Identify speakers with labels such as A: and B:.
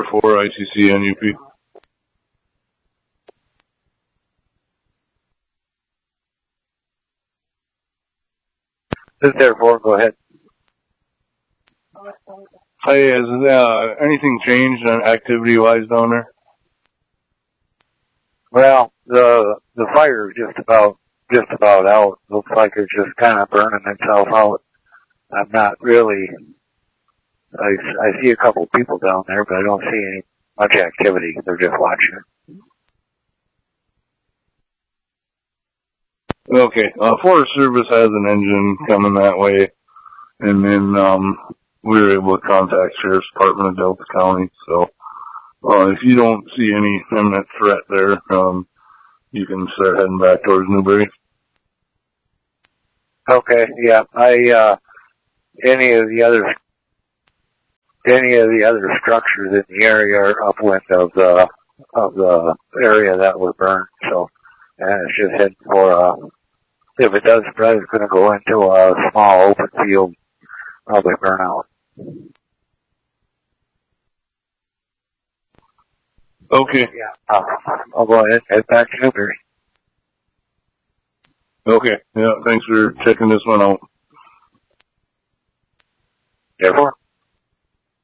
A: 4 ITC NUP.
B: This is Air 4, go ahead.
A: Hey, has anything changed activity-wise down there?
B: Well, the fire is just about out. Looks like it's just kind of burning itself out. I'm not really. I see a couple people down there, but I don't see any much activity. They're just watching.
A: Okay, Forest Service has an engine coming that way, and then we were able to contact Sheriff's Department of Delta County. So if you don't see any imminent threat there, you can start heading back towards Newberry.
B: Okay, yeah. Any of the other structures in the area are upwind of the area that was burned. So, and it's just heading for if it does spread, it's going to go into a small open field, probably burn out.
A: Okay.
B: Yeah. I'll go ahead and head back to Newberry.
A: Okay. Yeah. Thanks for checking this one out.
B: Therefore.